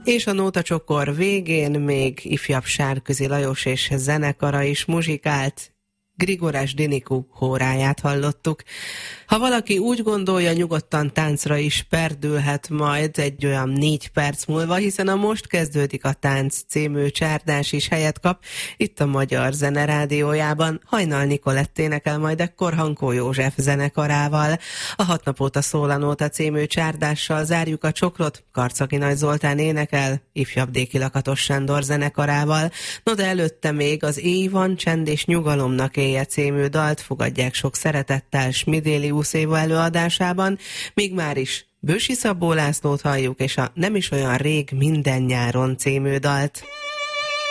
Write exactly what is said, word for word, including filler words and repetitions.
És a nótacsokor végén még ifjabb Sárközi Lajos és zenekara is muzsikált. Grigoras Diniku hóráját hallottuk. Ha valaki úgy gondolja, nyugodtan táncra is perdülhet majd egy olyan négy perc múlva, hiszen a Most kezdődik a tánc című csárdás is helyet kap itt a Magyar Zene Rádiójában. Hajnal Nikolett énekel majd ekkor Hankó József zenekarával. A Hat nap óta szól a nóta című csárdással zárjuk a csokrot. Karcagi Nagy Zoltán énekel ifjabb Déki Lakatos Sándor zenekarával. No de előtte még az Éj van, csend és nyugalomnak élje című dalt fogadják sok szeretettel Smidéli Éva előadásában, míg már is Bősi Szabó Lászlót halljuk, és a Nem is olyan rég minden nyáron című dalt.